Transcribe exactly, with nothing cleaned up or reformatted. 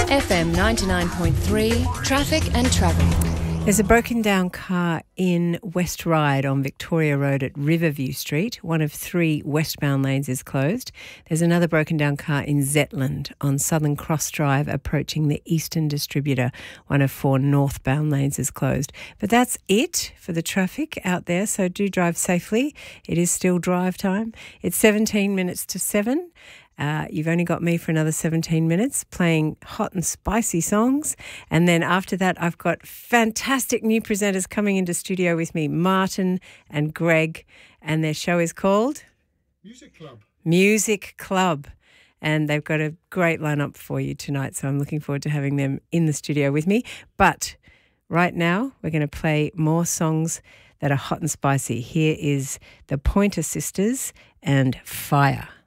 F M ninety-nine point three, Traffic and Travel. There's a broken down car in West Ryde on Victoria Road at Riverview Street. One of three westbound lanes is closed. There's another broken down car in Zetland on Southern Cross Drive approaching the Eastern Distributor. One of four northbound lanes is closed. But that's it for the traffic out there, so do drive safely. It is still drive time. It's seventeen minutes to seven. Uh, you've only got me for another seventeen minutes playing hot and spicy songs. And then after that, I've got fantastic new presenters coming into studio with me, Martin and Greg. And their show is called? Music Club. Music Club. And they've got a great lineup for you tonight. So I'm looking forward to having them in the studio with me. But right now, we're going to play more songs that are hot and spicy. Here is the Pointer Sisters and Fire.